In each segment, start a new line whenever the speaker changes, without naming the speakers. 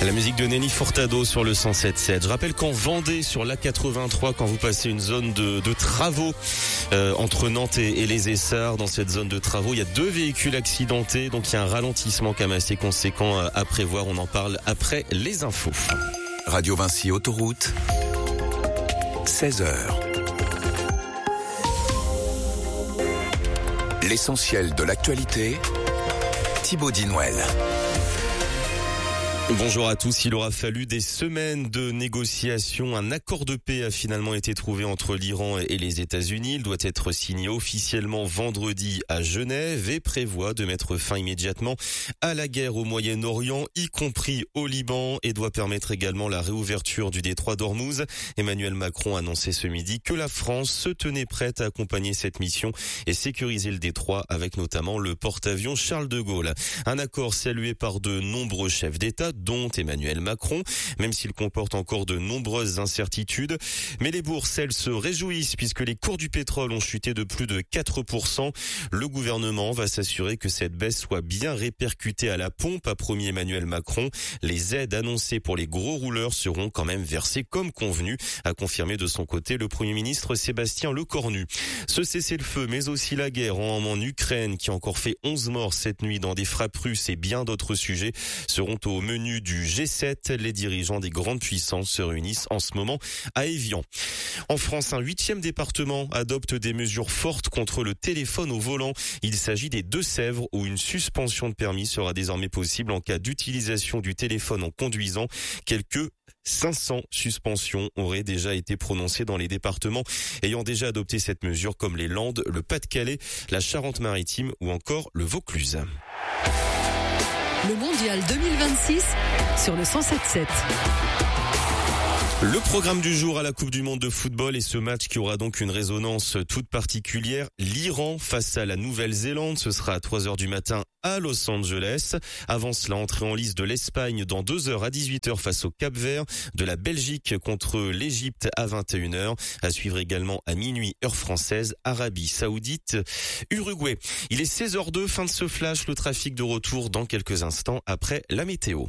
La musique de Nelly Furtado sur le 107.7. Je rappelle qu'en Vendée, sur l'A83, quand vous passez une zone de travaux entre Nantes et les Essarts, dans cette zone de travaux, il y a 2 véhicules accidentés. Donc il y a un ralentissement quand même assez conséquent à prévoir. On en parle après les infos.
Radio Vinci Autoroute, 16h. L'essentiel de l'actualité, Thibaut Dinouel.
Bonjour à tous. Il aura fallu des semaines de négociations. Un accord de paix a finalement été trouvé entre l'Iran et les États-Unis. Il doit être signé officiellement vendredi à Genève et prévoit de mettre fin immédiatement à la guerre au Moyen-Orient, y compris au Liban, et doit permettre également la réouverture du détroit d'Ormuz. Emmanuel Macron a annoncé ce midi que la France se tenait prête à accompagner cette mission et sécuriser le détroit avec notamment le porte-avions Charles de Gaulle. Un accord salué par de nombreux chefs d'État, dont Emmanuel Macron, même s'il comporte encore de nombreuses incertitudes. Mais les bourses, elles, se réjouissent puisque les cours du pétrole ont chuté de plus de 4%. Le gouvernement va s'assurer que cette baisse soit bien répercutée à la pompe, a promis Emmanuel Macron. Les aides annoncées pour les gros rouleurs seront quand même versées comme convenu, a confirmé de son côté le Premier ministre Sébastien Lecornu. Ce cessez-le-feu, mais aussi la guerre en Ukraine, qui a encore fait 11 morts cette nuit dans des frappes russes et bien d'autres sujets, seront au menu du G7. Les dirigeants des grandes puissances se réunissent en ce moment à Évian. En France, un 8e département adopte des mesures fortes contre le téléphone au volant. Il s'agit des Deux-Sèvres où une suspension de permis sera désormais possible en cas d'utilisation du téléphone en conduisant. Quelques 500 suspensions auraient déjà été prononcées dans les départements ayant déjà adopté cette mesure comme les Landes, le Pas-de-Calais, la Charente-Maritime ou encore le Vaucluse.
Le Mondial 2026 sur le 107.7.
Le programme du jour à la Coupe du Monde de football et ce match qui aura donc une résonance toute particulière. L'Iran face à la Nouvelle-Zélande, ce sera à 3h du matin à Los Angeles. Avant cela, entrée en lice de l'Espagne dans 2h à 18h face au Cap-Vert, de la Belgique contre l'Égypte à 21h. À suivre également à minuit heure française, Arabie Saoudite, Uruguay. Il est 16h02, fin de ce flash, le trafic de retour dans quelques instants après la météo.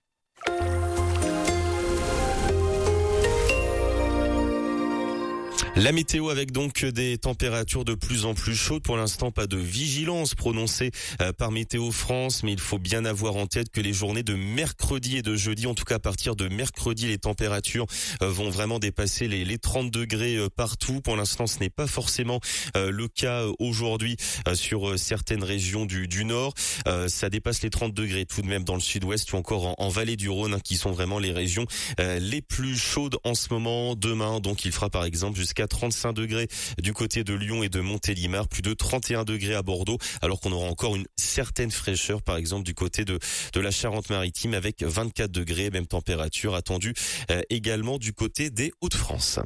La météo avec donc des températures de plus en plus chaudes. Pour l'instant, pas de vigilance prononcée par Météo France, mais il faut bien avoir en tête que les journées de mercredi et de jeudi, en tout cas à partir de mercredi, les températures vont vraiment dépasser les 30 degrés partout. Pour l'instant, ce n'est pas forcément le cas aujourd'hui sur certaines régions du nord. Ça dépasse les 30 degrés tout de même dans le sud-ouest ou encore en vallée du Rhône, qui sont vraiment les régions les plus chaudes en ce moment. Demain, donc, il fera par exemple jusqu'à 35 degrés du côté de Lyon et de Montélimar, plus de 31 degrés à Bordeaux, alors qu'on aura encore une certaine fraîcheur, par exemple, du côté de la Charente-Maritime avec 24 degrés, même température attendue également du côté des Hauts-de-France.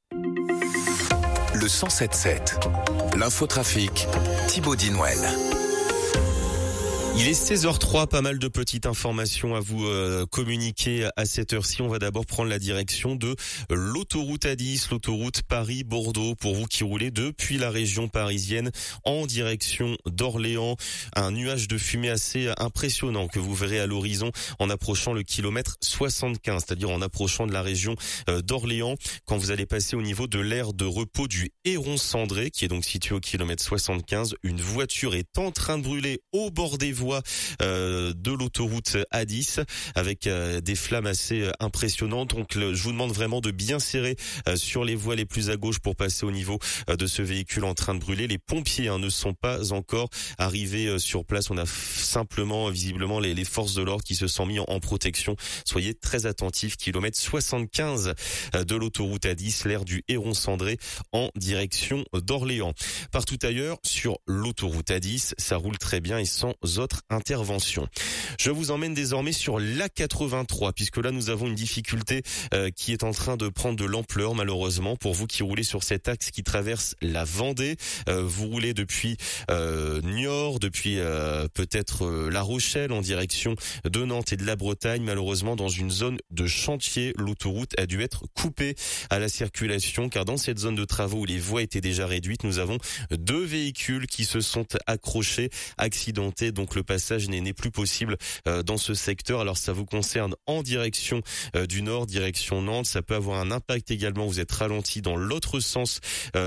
Le 107.7, l'infotrafic, Thibaut Dinouel.
Il est 16h03, pas mal de petites informations à vous communiquer à cette heure-ci. On va d'abord prendre la direction de l'autoroute A10, l'autoroute Paris-Bordeaux, pour vous qui roulez depuis la région parisienne en direction d'Orléans. Un nuage de fumée assez impressionnant que vous verrez à l'horizon en approchant le kilomètre 75, c'est-à-dire en approchant de la région d'Orléans. Quand vous allez passer au niveau de l'aire de repos du Héron-Cendré, qui est donc situé au kilomètre 75, une voiture est en train de brûler au bord des voies de l'autoroute A10 avec des flammes assez impressionnantes. Donc je vous demande vraiment de bien serrer sur les voies les plus à gauche pour passer au niveau de ce véhicule en train de brûler. Les pompiers ne sont pas encore arrivés sur place. On a simplement visiblement les forces de l'ordre qui se sont mis en protection. Soyez très attentifs. Kilomètre 75 de l'autoroute A10, l'aire du Héron-Cendré en direction d'Orléans. Partout ailleurs sur l'autoroute A10, ça roule très bien et sans autre intervention. Je vous emmène désormais sur l'A83 puisque là nous avons une difficulté qui est en train de prendre de l'ampleur malheureusement pour vous qui roulez sur cet axe qui traverse la Vendée. Vous roulez depuis Niort, depuis peut-être La Rochelle en direction de Nantes et de la Bretagne. Malheureusement dans une zone de chantier, l'autoroute a dû être coupée à la circulation car dans cette zone de travaux où les voies étaient déjà réduites, nous avons 2 véhicules qui se sont accrochés, accidentés. Donc le passage n'est plus possible dans ce secteur. Alors ça vous concerne en direction du nord, direction Nantes. Ça peut avoir un impact également. Vous êtes ralenti dans l'autre sens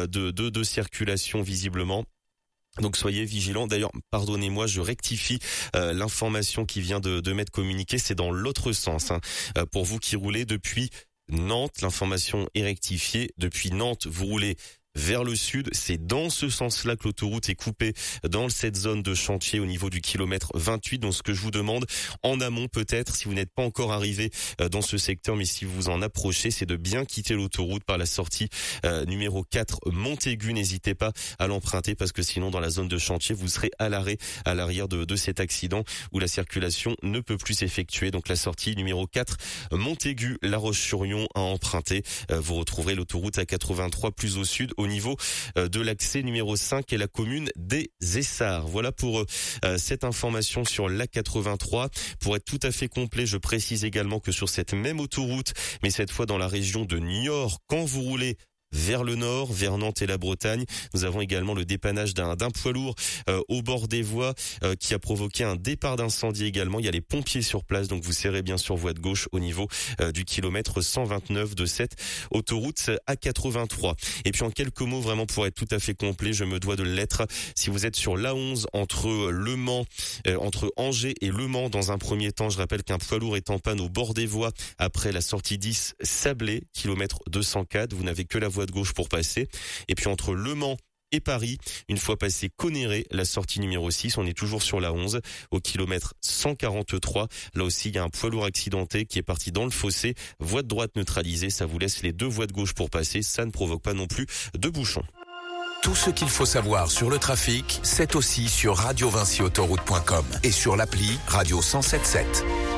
de circulation visiblement. Donc soyez vigilants. D'ailleurs, pardonnez-moi, je rectifie l'information qui vient de m'être communiquée. C'est dans l'autre sens. Pour vous qui roulez depuis Nantes, l'information est rectifiée. Depuis Nantes, vous roulez vers le sud, c'est dans ce sens-là que l'autoroute est coupée dans cette zone de chantier au niveau du kilomètre 28. Donc ce que je vous demande en amont peut-être, si vous n'êtes pas encore arrivé dans ce secteur, mais si vous vous en approchez, c'est de bien quitter l'autoroute par la sortie numéro 4 Montaigu. N'hésitez pas à l'emprunter parce que sinon dans la zone de chantier, vous serez à l'arrêt à l'arrière de cet accident où la circulation ne peut plus s'effectuer. Donc la sortie numéro 4 Montaigu, La Roche-sur-Yon à emprunter. Vous retrouverez l'autoroute A83 plus au sud au niveau de l'accès numéro 5 et la commune des Essarts. Voilà pour cette information sur l'A83. Pour être tout à fait complet, je précise également que sur cette même autoroute, mais cette fois dans la région de Niort, quand vous roulez vers le nord, vers Nantes et la Bretagne, nous avons également le dépannage d'un poids lourd au bord des voies qui a provoqué un départ d'incendie également. Il y a les pompiers sur place, donc vous serrez bien sûr voie de gauche au niveau du kilomètre 129 de cette autoroute A83. Et puis en quelques mots, vraiment pour être tout à fait complet, je me dois de l'être. Si vous êtes sur l'A11 entre Le Mans, entre Angers et Le Mans, dans un premier temps, je rappelle qu'un poids lourd est en panne au bord des voies après la sortie 10 Sablé, kilomètre 204. Vous n'avez que la voie de gauche pour passer. Et puis entre Le Mans et Paris, une fois passé Conéré, la sortie numéro 6, on est toujours sur la 11 au kilomètre 143. Là aussi, il y a un poids lourd accidenté qui est parti dans le fossé. Voie de droite neutralisée, ça vous laisse les deux voies de gauche pour passer. Ça ne provoque pas non plus de bouchons.
Tout ce qu'il faut savoir sur le trafic, c'est aussi sur radiovinciautoroute.com et sur l'appli Radio 107.7.